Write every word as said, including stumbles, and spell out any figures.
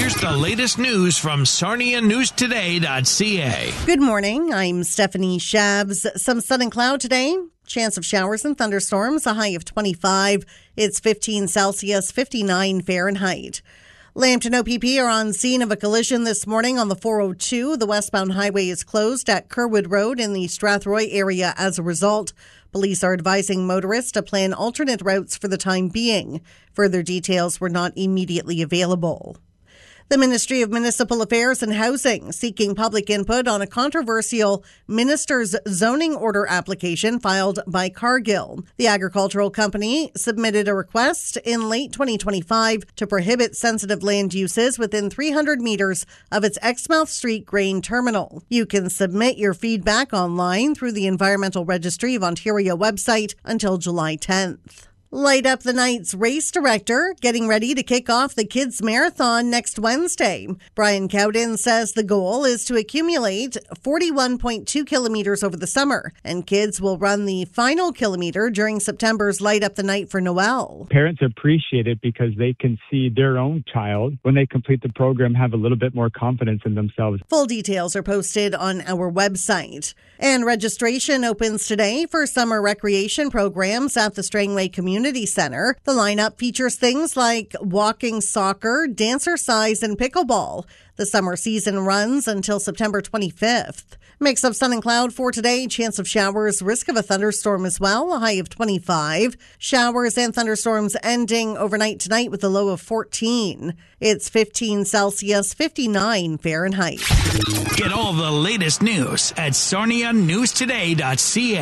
here's the latest news from Sarnia News Today dot C A. Good morning. I'm Stephanie Shabs. Some sun and cloud today. Chance of showers and thunderstorms, a high of twenty-five. It's fifteen Celsius, fifty-nine Fahrenheit. Lambton O P P are on scene of a collision this morning on the four oh two. The westbound highway is closed at Kerwood Road in the Strathroy area as a result. Police are advising motorists to plan alternate routes for the time being. Further details were not immediately available. The Ministry of Municipal Affairs and Housing seeking public input on a controversial minister's zoning order application filed by Cargill. The agricultural company submitted a request in late twenty twenty-five to prohibit sensitive land uses within three hundred meters of its Exmouth Street grain terminal. You can submit your feedback online through the Environmental Registry of Ontario website until July tenth. Light Up the Night's race director getting ready to kick off the Kids Marathon next Wednesday. Brian Cowden says the goal is to accumulate forty-one point two kilometers over the summer, and kids will run the final kilometer during September's Light Up the Night for Noel. Parents appreciate it because they can see their own child, when they complete the program, have a little bit more confidence in themselves. Full details are posted on our website. And registration opens today for summer recreation programs at the Strangway Community Center. The lineup features things like walking soccer, dancercise, and pickleball. The summer season runs until September twenty-fifth. Mix of sun and cloud for today. Chance of showers, risk of a thunderstorm as well, a high of twenty-five. Showers and thunderstorms ending overnight tonight with a low of fourteen. It's fifteen Celsius, fifty-nine Fahrenheit. Get all the latest news at Sarnia News Today dot C A.